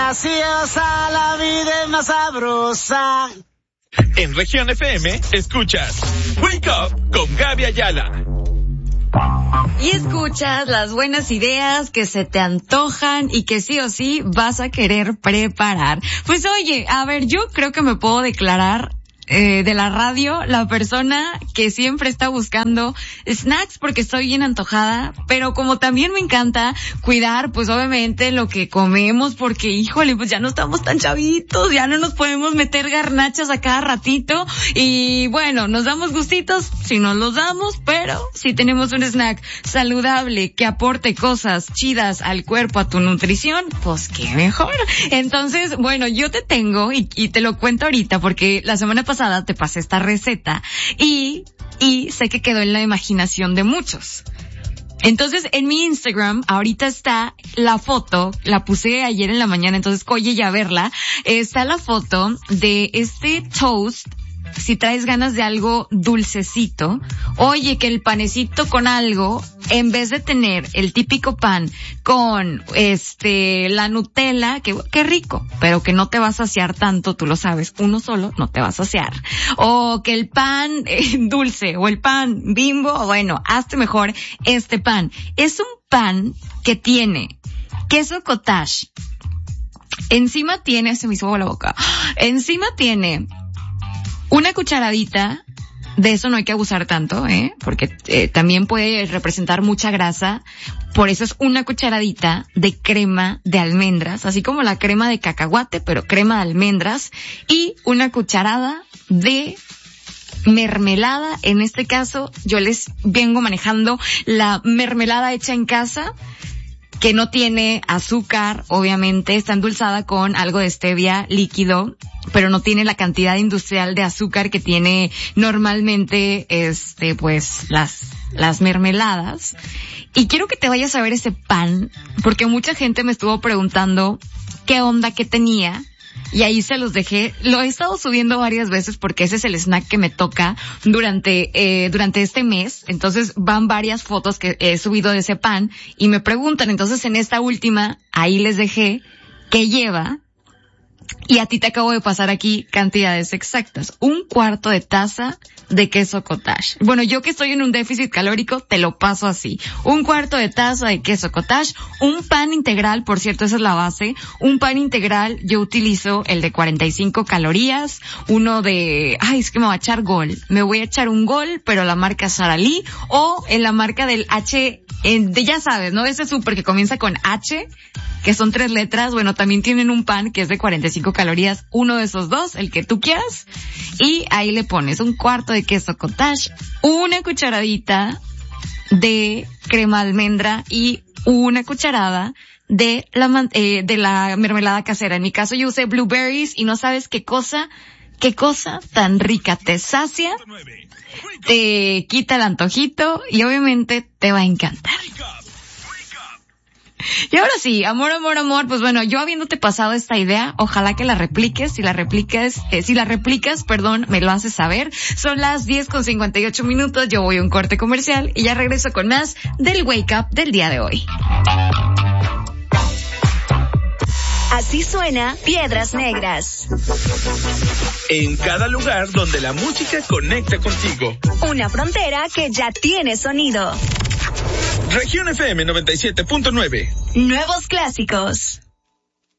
graciosa, la vida es más sabrosa. En Región FM, escuchas Wake Up con Gaby Ayala. Y escuchas las buenas ideas que se te antojan y que sí o sí vas a querer preparar. Pues oye, a ver, yo creo que me puedo declarar de la radio la persona que siempre está buscando snacks porque estoy bien antojada, pero como también me encanta cuidar pues obviamente lo que comemos porque híjole, pues ya no estamos tan chavitos, ya no nos podemos meter garnachas a cada ratito y bueno, nos damos gustitos si nos los damos, pero si tenemos un snack saludable que aporte cosas chidas al cuerpo, a tu nutrición, pues qué mejor. Entonces, bueno, yo te tengo y te lo cuento ahorita porque la semana pasada te pasé esta receta y sé que quedó en la imaginación de muchos. Entonces, en mi Instagram, ahorita está la foto, la puse ayer en la mañana, entonces oye ya verla, está la foto de este toast. Si traes ganas de algo dulcecito, oye, que el panecito con algo, en vez de tener el típico pan con la Nutella, que qué rico, pero que no te va a saciar tanto, tú lo sabes, uno solo no te va a saciar. O que el pan dulce o el pan Bimbo, bueno, hazte mejor este pan. Es un pan que tiene queso cottage. Encima tiene, se me hizo agua la boca. Encima tiene una cucharadita, de eso no hay que abusar tanto, porque también puede representar mucha grasa, por eso es una cucharadita de crema de almendras, así como la crema de cacahuate, pero crema de almendras, y una cucharada de mermelada. En este caso, yo les vengo manejando la mermelada hecha en casa, que no tiene azúcar, obviamente, está endulzada con algo de stevia líquido, pero no tiene la cantidad industrial de azúcar que tiene normalmente, pues, las mermeladas. Y quiero que te vayas a ver ese pan, porque mucha gente me estuvo preguntando qué onda, qué tenía. Y ahí se los dejé. Lo he estado subiendo varias veces porque ese es el snack que me toca durante este mes. Entonces van varias fotos que he subido de ese pan y me preguntan. Entonces en esta última, ahí les dejé qué lleva. Y a ti te acabo de pasar aquí cantidades exactas. 1/4 de taza de queso cottage. Bueno, yo que estoy en un déficit calórico, te lo paso así. 1/4 de taza de queso cottage. Un pan integral, por cierto, esa es la base. Un pan integral, yo utilizo el de 45 calorías. Uno de, es que me voy a echar Gol. Me voy a echar un Gol, pero la marca Sara Lee. O en la marca del H, ya sabes, ¿no? Ese súper que comienza con H, que son 3 letras. Bueno, también tienen un pan que es de 45 calorías, uno de esos dos, el que tú quieras, y ahí le pones 1/4 de queso cottage, una cucharadita de crema de almendra y una cucharada de la mermelada casera. En mi caso yo usé blueberries y no sabes qué cosa tan rica, te sacia, te quita el antojito y obviamente te va a encantar. Y ahora sí, amor, pues bueno, yo habiéndote pasado esta idea, ojalá que la repliques, si la replicas, me lo haces saber. Son las 10:58, yo voy a un corte comercial y ya regreso con más del Wake Up del día de hoy. Así suena Piedras Negras. En cada lugar donde la música conecta contigo. Una frontera que ya tiene sonido. Región FM 97.9. Nuevos clásicos.